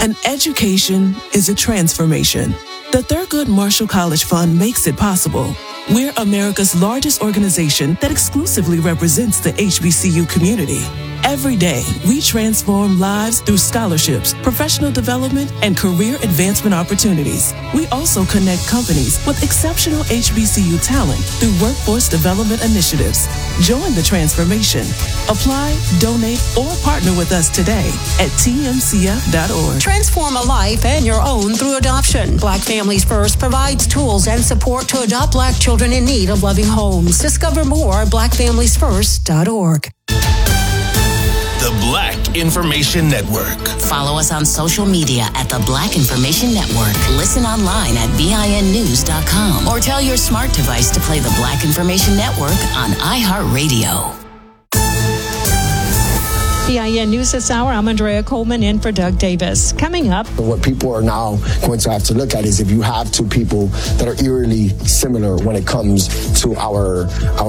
An education is a transformation. The Thurgood Marshall College Fund makes it possible. We're America's largest organization that exclusively represents the HBCU community. Every day, we transform lives through scholarships, professional development, and career advancement opportunities. We also connect companies with exceptional HBCU talent through workforce development initiatives. Join the transformation. Apply, donate, or partner with us today at tmcf.org. Transform a life and your own through adoption. Black Families First provides tools and support to adopt Black children in need of loving homes. Discover more at blackfamiliesfirst.org. The Black Information Network. Follow us on social media at the Black Information Network. Listen online at BINnews.com or tell your smart device to play the Black Information Network on iHeartRadio. BIN News this hour. I'm Andrea Coleman in for Doug Davis. Coming up. What people are now going to have to look at is if you have two people that are eerily similar when it comes to our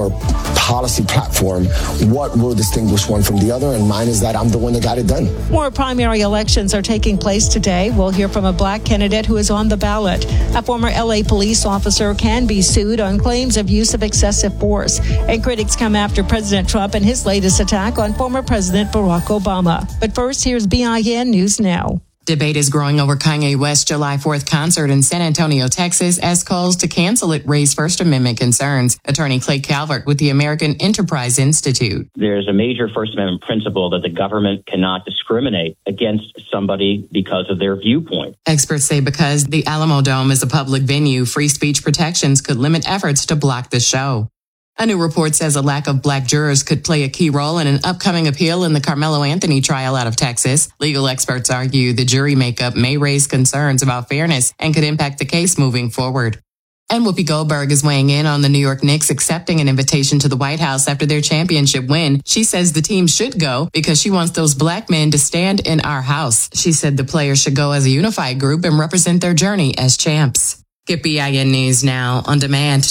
policy platform, what will distinguish one from the other? And mine is that I'm the one that got it done. More primary elections are taking place today. We'll hear from a Black candidate who is on the ballot. A former LA police officer can be sued on claims of use of excessive force. And critics come after President Trump and his latest attack on former President Barack Obama. But first, here's BIN News Now. Debate is growing over Kanye West's July 4th concert in San Antonio, Texas, as calls to cancel it raise First Amendment concerns. Attorney Clay Calvert with the American Enterprise Institute. There's a major First Amendment principle that the government cannot discriminate against somebody because of their viewpoint. Experts say because the Alamo Dome is a public venue, free speech protections could limit efforts to block the show. A new report says a lack of Black jurors could play a key role in an upcoming appeal in the Carmelo Anthony trial out of Texas. Legal experts argue the jury makeup may raise concerns about fairness and could impact the case moving forward. And Whoopi Goldberg is weighing in on the New York Knicks accepting an invitation to the White House after their championship win. She says the team should go because she wants those Black men to stand in our house. She said the players should go as a unified group and represent their journey as champs. Get BIN News Now on demand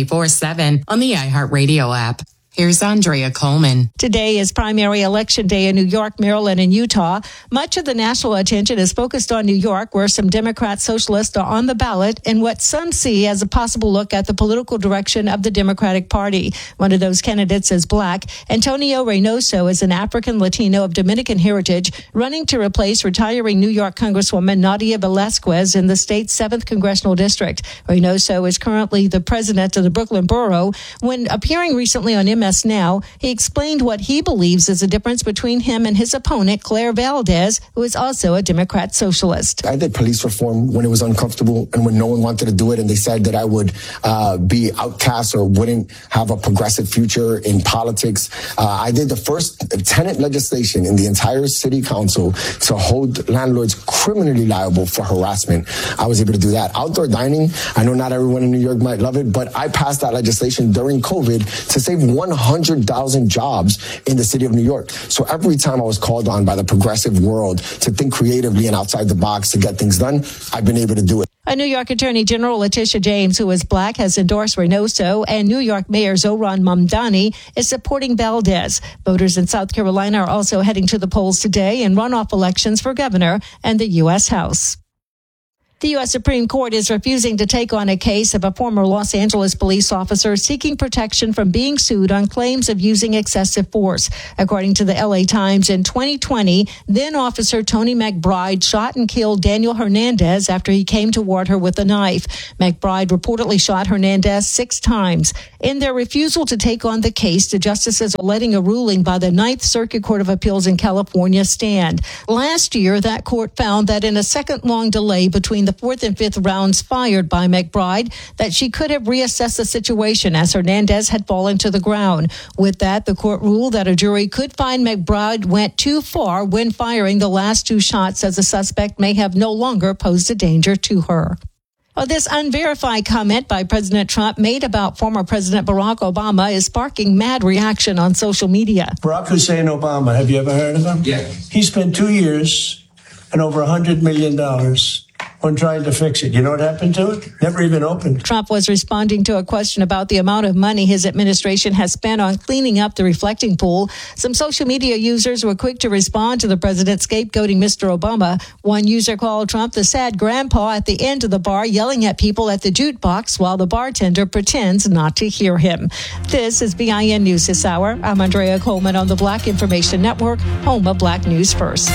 24/7 on the iHeartRadio app. Here's Andrea Coleman. Today is primary election day in New York, Maryland, and Utah. Much of the national attention is focused on New York, where some Democrat socialists are on the ballot in what some see as a possible look at the political direction of the Democratic Party. One of those candidates is Black. Antonio Reynoso is an African Latino of Dominican heritage, running to replace retiring New York Congresswoman Nadia Velazquez in the state's 7th Congressional District. Reynoso is currently the president of the Brooklyn Borough. When appearing recently on MS Now, he explained what he believes is the difference between him and his opponent, Claire Valdez, who is also a Democrat socialist. I did police reform when it was uncomfortable and when no one wanted to do it, and they said that I would be outcast or wouldn't have a progressive future in politics. I did the first tenant legislation in the entire city council to hold landlords criminally liable for harassment. I was able to do that. Outdoor dining, I know not everyone in New York might love it, but I passed that legislation during COVID to save 100,000 jobs in the city of New York. So every time I was called on by the progressive world to think creatively and outside the box to get things done, I've been able to do it. A New York Attorney General, Letitia James, who is Black, has endorsed Reynoso, and New York Mayor Zohran Mamdani is supporting Valdez. Voters in South Carolina are also heading to the polls today in runoff elections for governor and the U.S. House. The U.S. Supreme Court is refusing to take on a case of a former Los Angeles police officer seeking protection from being sued on claims of using excessive force. According to the L.A. Times, in 2020, then Officer Tony McBride shot and killed Daniel Hernandez after he came toward her with a knife. McBride reportedly shot Hernandez 6 times. In their refusal to take on the case, the justices are letting a ruling by the Ninth Circuit Court of Appeals in California stand. Last year, that court found that in a second-long delay between the 4th and 5th rounds fired by McBride, that she could have reassessed the situation as Hernandez had fallen to the ground. With that, the court ruled that a jury could find McBride went too far when firing the last 2 shots, as the suspect may have no longer posed a danger to her. Well, this unverified comment by President Trump made about former President Barack Obama is sparking mad reaction on social media. Barack Hussein Obama, have you ever heard of him? Yeah. He spent 2 years and over $100 million on trying to fix it. You know what happened to it? Never even opened. Trump was responding to a question about the amount of money his administration has spent on cleaning up the reflecting pool. Some social media users were quick to respond to the president scapegoating Mr. Obama. One user called Trump the sad grandpa at the end of the bar yelling at people at the jukebox while the bartender pretends not to hear him. This is BIN News this hour. I'm Andrea Coleman on the Black Information Network, home of Black News First.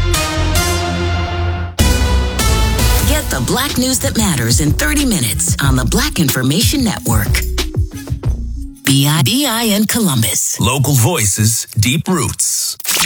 Get the Black news that matters in 30 minutes on the Black Information Network. BIN Columbus. Local voices, deep roots.